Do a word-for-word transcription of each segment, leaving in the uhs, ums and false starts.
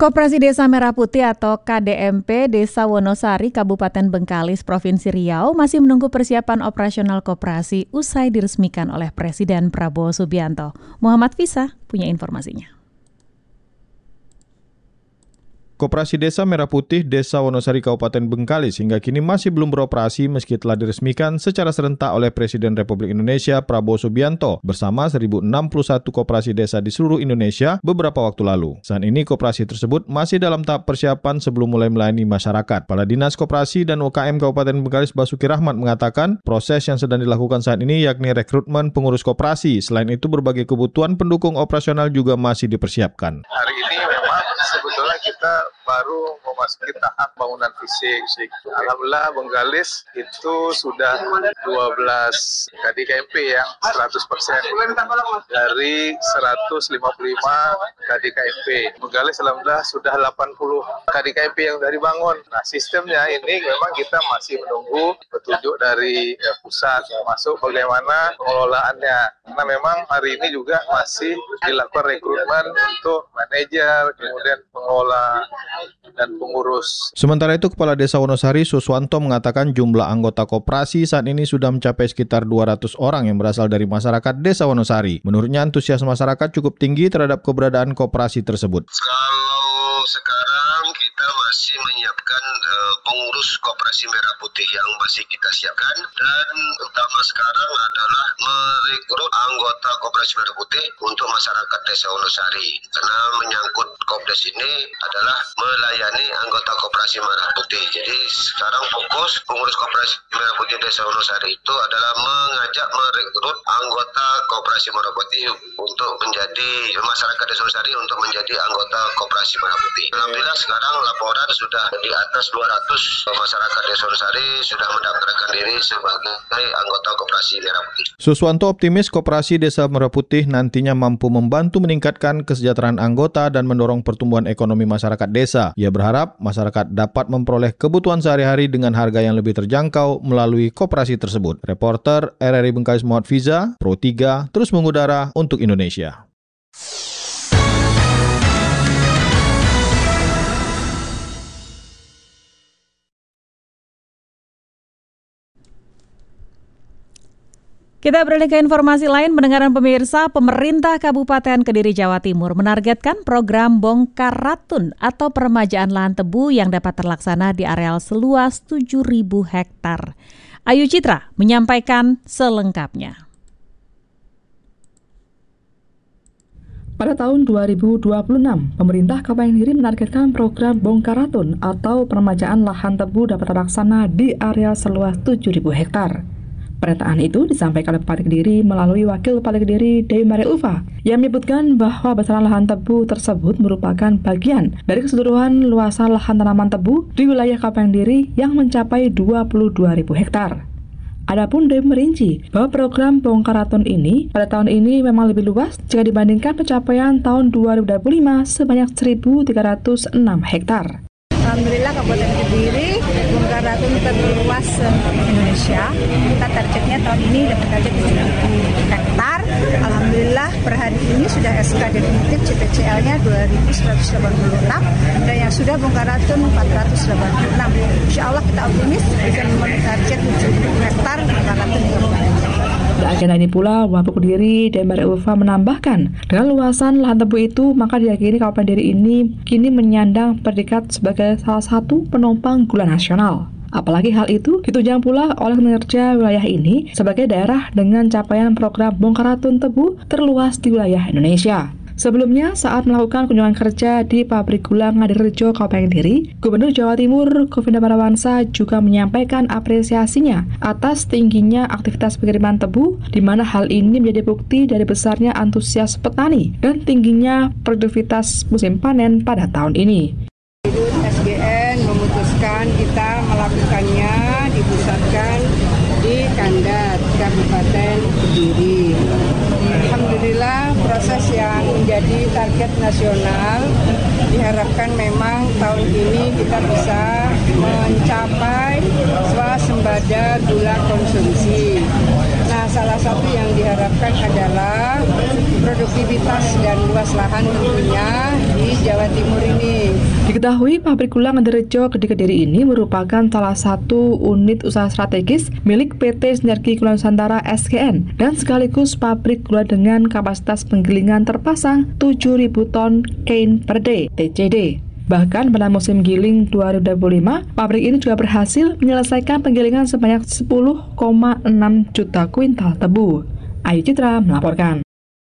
Koperasi Desa Merah Putih atau K D M P Desa Wonosari, Kabupaten Bengkalis, Provinsi Riau masih menunggu persiapan operasional koperasi usai diresmikan oleh Presiden Prabowo Subianto. Muhammad Fisa punya informasinya. Koperasi Desa Merah Putih Desa Wonosari Kabupaten Bengkalis hingga kini masih belum beroperasi meski telah diresmikan secara serentak oleh Presiden Republik Indonesia Prabowo Subianto bersama seribu enam puluh satu koperasi desa di seluruh Indonesia beberapa waktu lalu. Saat ini koperasi tersebut masih dalam tahap persiapan sebelum mulai melayani masyarakat. Kepala Dinas Koperasi dan U K M Kabupaten Bengkalis Basuki Rahmat mengatakan proses yang sedang dilakukan saat ini yakni rekrutmen pengurus koperasi. Selain itu berbagai kebutuhan pendukung operasional juga masih dipersiapkan. Hari ini memang sebetulnya kita baru memasuki tahap bangunan fisik. Alhamdulillah Bengkalis itu sudah dua belas K D K M P yang seratus persen dari seratus lima puluh lima K D K M P. Bengkalis alhamdulillah sudah delapan puluh K D K M P yang sudah dibangun. Nah, sistemnya ini memang kita masih menunggu petunjuk dari ya, pusat, termasuk bagaimana pengelolaannya. Karena memang hari ini juga masih dilakukan rekrutmen untuk manajer, kemudian pengelola dan pengurus. Sementara itu, Kepala Desa Wonosari Suswanto mengatakan jumlah anggota koperasi saat ini sudah mencapai sekitar dua ratus orang yang berasal dari masyarakat Desa Wonosari. Menurutnya antusias masyarakat cukup tinggi terhadap keberadaan koperasi tersebut. Kalau sekarang kita masih menyiapkan uh, pengurus Koperasi Merah Putih yang masih kita siapkan, dan utama sekarang adalah merekrut anggota Koperasi Merah Putih untuk masyarakat Desa Wonosari, karena menyangkut Kopdes ini adalah melayani anggota Koperasi Merah Putih. Jadi sekarang fokus pengurus Koperasi Merah Putih Desa Wonosari itu adalah mengajak merekrut anggota Koperasi Merah Putih untuk menjadi masyarakat Desa Wonosari untuk menjadi anggota Koperasi Merah Putih. Alhamdulillah sekarang laporan sudah di atas dua ratus masyarakat Desa Wonosari sudah mendaftarkan diri sebagai anggota Koperasi Merah Putih. Suswanto optimis Koperasi Desa Merah Putih nantinya mampu membantu meningkatkan kesejahteraan anggota dan mendorong pertumbuhan ekonomi masyarakat desa. Ia berharap masyarakat dapat memperoleh kebutuhan sehari-hari dengan harga yang lebih terjangkau melalui koperasi tersebut. Reporter R R I Bengkalis Muhammad Fiza, Pro tiga, terus mengudara untuk Indonesia. Kita beralih ke informasi lain, pendengaran pemirsa. Pemerintah Kabupaten Kediri, Jawa Timur menargetkan program bongkar ratun atau peremajaan lahan tebu yang dapat terlaksana di areal seluas tujuh ribu hektar. Ayu Citra menyampaikan selengkapnya. Pada tahun dua ribu dua puluh enam, pemerintah Kabupaten Kediri menargetkan program bongkar ratun atau peremajaan lahan tebu dapat terlaksana di area seluas tujuh ribu hektar. Pernyataan itu disampaikan oleh Bupati Kediri melalui Wakil Bupati Kediri Dewi Maria Ulfa yang menyebutkan bahwa besaran lahan tebu tersebut merupakan bagian dari keseluruhan luasan lahan tanaman tebu di wilayah Kabupaten Kediri yang mencapai dua puluh dua ribu hektar. Adapun Dewi merinci bahwa program bongkar ratun ini pada tahun ini memang lebih luas jika dibandingkan pencapaian tahun dua ribu dua puluh lima sebanyak seribu tiga ratus enam hektar. Alhamdulillah Kabupaten Kediri bongkar ratun terluas Indonesia. Kita targetnya tahun ini dapat target tujuh ribu hektar. Alhamdulillah per hari ini sudah S K definitif C P C L-nya dua ribu seratus delapan puluh enam dan yang sudah bongkar ratun empat ratus delapan puluh enam. Insya Allah kita optimis bisa memenuhi target tujuh ribu hektar bongkar ratun di Kabupaten Kediri. Dalam agenda ini pula, Wabuk Kediri Dewi Maria Ulfa menambahkan, dengan luasan lahan tebu itu, maka diyakini Kabupaten Kediri ini kini menyandang predikat sebagai salah satu penopang gula nasional. Apalagi hal itu ditunjang pula oleh kinerja wilayah ini sebagai daerah dengan capaian program bongkar ratun tebu terluas di wilayah Indonesia. Sebelumnya, saat melakukan kunjungan kerja di pabrik gula Ngadirejo, Kabupaten Kediri, Gubernur Jawa Timur Kofindo Parawansa juga menyampaikan apresiasinya atas tingginya aktivitas pengiriman tebu, di mana hal ini menjadi bukti dari besarnya antusias petani dan tingginya produktivitas musim panen pada tahun ini. S G N memutuskan kita melakukannya dipusatkan di Kandat, Kabupaten Kediri. Alhamdulillah proses yang menjadi target nasional diharapkan memang tahun ini kita bisa mencapai swasembada gula konsumsi. Nah salah satu yang diharapkan adalah produktivitas dan luas lahan tentunya di Jawa Timur ini. Diketahui pabrik gula Ngandirejo Gede Kediri ini merupakan salah satu unit usaha strategis milik P T Sinergi Gula Nusantara S G N dan sekaligus pabrik gula dengan kapasitas penggilingan terpasang tujuh ribu ton kain per day T C D. Bahkan pada musim giling dua ribu dua puluh lima, pabrik ini juga berhasil menyelesaikan penggilingan sebanyak sepuluh koma enam juta kuintal tebu. Ayu Citra melaporkan.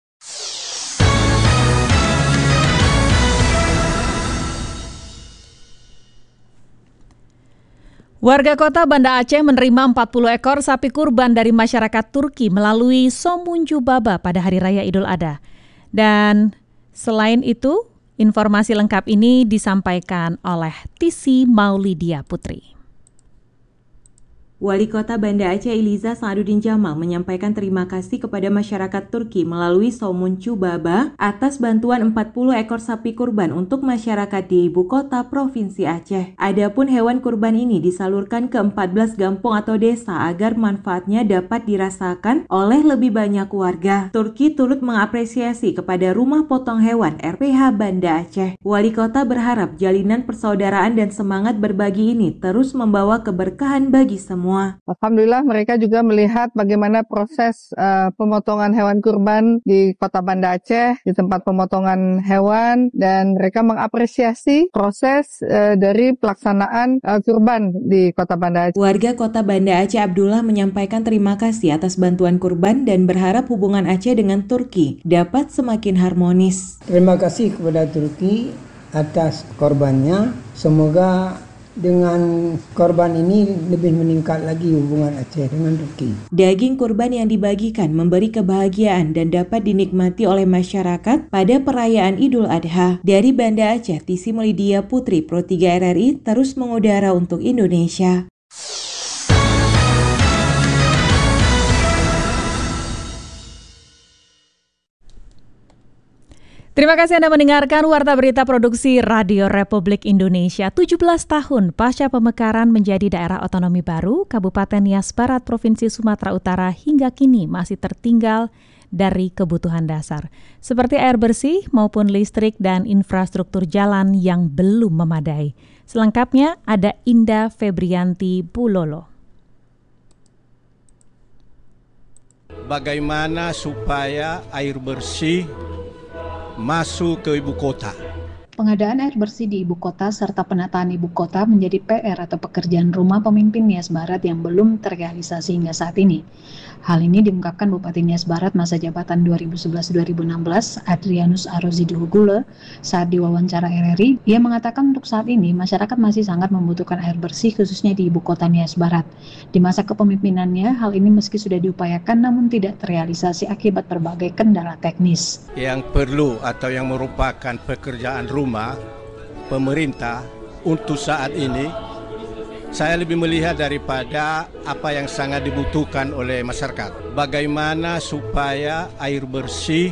Warga kota Banda Aceh menerima empat puluh ekor sapi kurban dari masyarakat Turki melalui Somuncu Baba pada Hari Raya Idul Adha. Dan selain itu, informasi lengkap ini disampaikan oleh Tisi Maulidia Putri. Wali Kota Banda Aceh Iliza Sa'adudin Jamal menyampaikan terima kasih kepada masyarakat Turki melalui Somuncu Baba atas bantuan empat puluh ekor sapi kurban untuk masyarakat di ibu kota Provinsi Aceh. Adapun hewan kurban ini disalurkan ke empat belas kampung atau desa agar manfaatnya dapat dirasakan oleh lebih banyak warga. Turki turut mengapresiasi kepada Rumah Potong Hewan R P H Banda Aceh. Wali Kota berharap jalinan persaudaraan dan semangat berbagi ini terus membawa keberkahan bagi semua. Alhamdulillah mereka juga melihat bagaimana proses uh, pemotongan hewan kurban di Kota Banda Aceh, di tempat pemotongan hewan, dan mereka mengapresiasi proses uh, dari pelaksanaan uh, kurban di Kota Banda Aceh. Warga Kota Banda Aceh Abdullah menyampaikan terima kasih atas bantuan kurban dan berharap hubungan Aceh dengan Turki dapat semakin harmonis. Terima kasih kepada Turki atas korbannya. Semoga dengan korban ini lebih meningkat lagi hubungan Aceh dengan Turki. Daging kurban yang dibagikan memberi kebahagiaan dan dapat dinikmati oleh masyarakat pada perayaan Idul Adha. Dari Banda Aceh, Tisi Maulidia Putri, Pro tiga R R I, terus mengudara untuk Indonesia. Terima kasih Anda mendengarkan Warta Berita Produksi Radio Republik Indonesia. tujuh belas tahun pasca pemekaran menjadi daerah otonomi baru, Kabupaten Nias Barat, Provinsi Sumatera Utara hingga kini masih tertinggal dari kebutuhan dasar, seperti air bersih maupun listrik dan infrastruktur jalan yang belum memadai. Selengkapnya ada Indah Febrianti Bulolo. Bagaimana supaya air bersih masuk ke ibu kota? Pengadaan air bersih di ibu kota serta penataan ibu kota menjadi P R atau pekerjaan rumah pemimpin Nias Barat yang belum terrealisasi hingga saat ini. Hal ini diungkapkan Bupati Nias Barat masa jabatan dua ribu sebelas sampai dua ribu enam belas, Adrianus Aroziduhugule, saat diwawancara R R I. Ia mengatakan untuk saat ini masyarakat masih sangat membutuhkan air bersih khususnya di ibu kota Nias Barat. Di masa kepemimpinannya, hal ini meski sudah diupayakan namun tidak terrealisasi akibat berbagai kendala teknis. Yang perlu atau yang merupakan pekerjaan rumah pemerintah untuk saat ini, saya lebih melihat daripada apa yang sangat dibutuhkan oleh masyarakat. Bagaimana supaya air bersih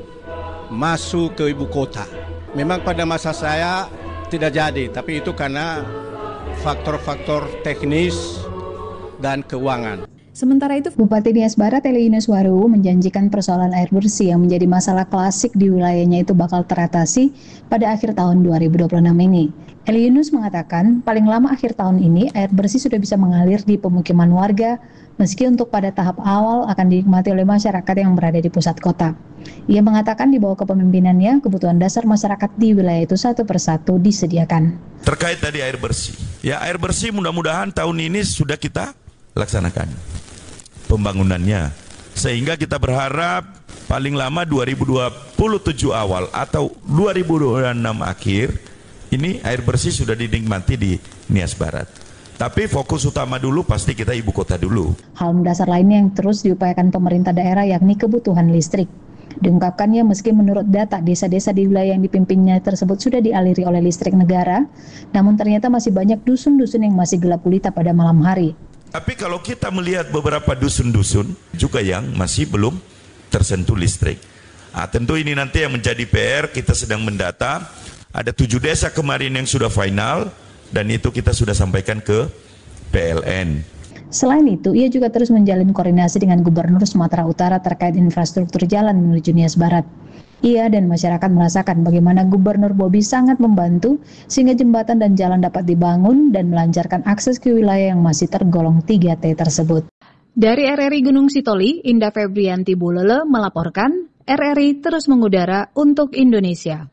masuk ke ibu kota. Memang pada masa saya tidak jadi, tapi itu karena faktor-faktor teknis dan keuangan. Sementara itu, Bupati Nias Barat Eliinus Waru menjanjikan persoalan air bersih yang menjadi masalah klasik di wilayahnya itu bakal teratasi pada akhir tahun dua ribu dua puluh enam ini. Eliinus mengatakan paling lama akhir tahun ini air bersih sudah bisa mengalir di pemukiman warga, meski untuk pada tahap awal akan dinikmati oleh masyarakat yang berada di pusat kota. Ia mengatakan di bawah kepemimpinannya, kebutuhan dasar masyarakat di wilayah itu satu persatu disediakan. Terkait tadi air bersih, ya air bersih mudah-mudahan tahun ini sudah kita laksanakan pembangunannya, sehingga kita berharap paling lama dua ribu dua puluh tujuh awal atau dua ribu dua puluh enam akhir ini air bersih sudah dinikmati di Nias Barat. Tapi fokus utama dulu pasti kita ibu kota dulu. Hal mendasar lainnya yang terus diupayakan pemerintah daerah yakni kebutuhan listrik. Diungkapkannya meski menurut data desa-desa di wilayah yang dipimpinnya tersebut sudah dialiri oleh listrik negara, namun ternyata masih banyak dusun-dusun yang masih gelap gulita pada malam hari. Tapi kalau kita melihat beberapa dusun-dusun juga yang masih belum tersentuh listrik. Nah, tentu ini nanti yang menjadi P R, kita sedang mendata. Ada tujuh desa kemarin yang sudah final dan itu kita sudah sampaikan ke P L N. Selain itu, ia juga terus menjalin koordinasi dengan Gubernur Sumatera Utara terkait infrastruktur jalan menuju Nias Barat. Ia dan masyarakat merasakan bagaimana Gubernur Bobi sangat membantu sehingga jembatan dan jalan dapat dibangun dan melancarkan akses ke wilayah yang masih tergolong tiga T tersebut. Dari R R I Gunung Sitoli, Indah Febrianti Bulele melaporkan, R R I terus mengudara untuk Indonesia.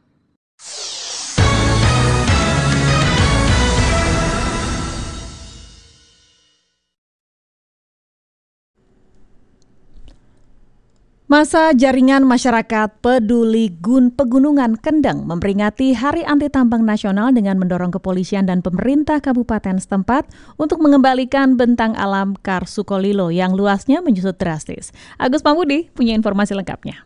Masa Jaringan Masyarakat Peduli Gun Pegunungan Kendeng memperingati Hari Anti Tambang Nasional dengan mendorong kepolisian dan pemerintah kabupaten setempat untuk mengembalikan bentang alam Kars Sukolilo yang luasnya menyusut drastis. Agus Pambudi punya informasi lengkapnya.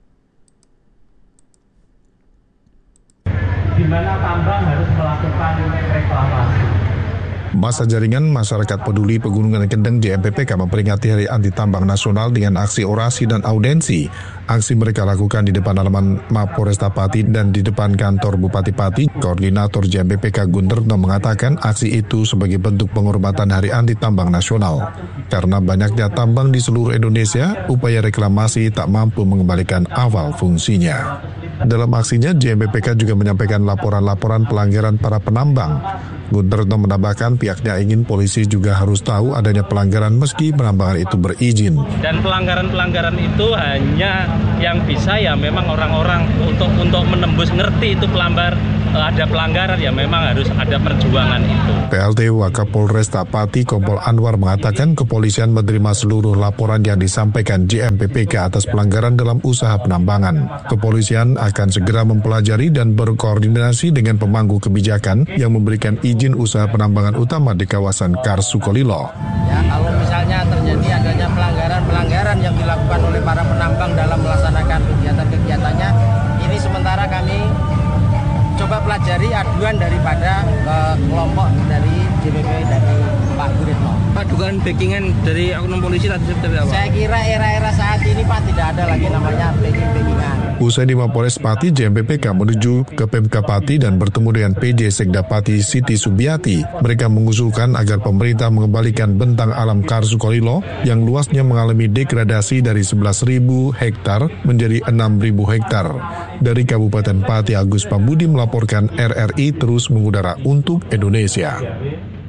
Di mana tambang harus melakukan reklamasi. Masa Jaringan Masyarakat Peduli Pegunungan Kendeng J M P P K memperingati Hari Anti Tambang Nasional dengan aksi orasi dan audensi. Aksi mereka lakukan di depan halaman Mapolresta Pati dan di depan kantor Bupati Pati. Koordinator J M P P K Gunterno mengatakan aksi itu sebagai bentuk penghormatan Hari Anti Tambang Nasional. Karena banyaknya tambang di seluruh Indonesia, upaya reklamasi tak mampu mengembalikan awal fungsinya. Dalam aksinya, J M P P K juga menyampaikan laporan-laporan pelanggaran para penambang. Gunterno menambahkan pihaknya ingin polisi juga harus tahu adanya pelanggaran meski penambangan itu berizin. Dan pelanggaran-pelanggaran itu hanya yang bisa ya memang orang-orang untuk untuk menembus ngerti itu pelambar ada pelanggaran ya memang harus ada perjuangan itu. P L T Wakapolresta Pati Kompol Anwar mengatakan kepolisian menerima seluruh laporan yang disampaikan J M P P K atas pelanggaran dalam usaha penambangan. Kepolisian akan segera mempelajari dan berkoordinasi dengan pemangku kebijakan yang memberikan izin usaha penambangan utama di kawasan Kars Sukolilo. Ya, kalau misalnya terjadi adanya pelanggaran-pelanggaran yang dilakukan oleh para penambang dalam melaksanakan kegiatan-kegiatannya, ini sementara kami coba pelajari aduan daripada uh, kelompok dari J P P dari Pak Guritno. Pak, dugaan backingan dari oknum polisi tadi seperti apa? Saya kira era-era saat ini Pak tidak ada lagi namanya backing-backingan. Usai di Mapolres Pati, J M P P K menuju ke Pemka Pati dan bertemu dengan P J Sekda Pati Siti Subiati. Mereka mengusulkan agar pemerintah mengembalikan bentang alam Kars Sukolilo yang luasnya mengalami degradasi dari sebelas ribu hektar menjadi enam ribu hektar. Dari Kabupaten Pati, Agus Pambudi melaporkan R R I terus mengudara untuk Indonesia.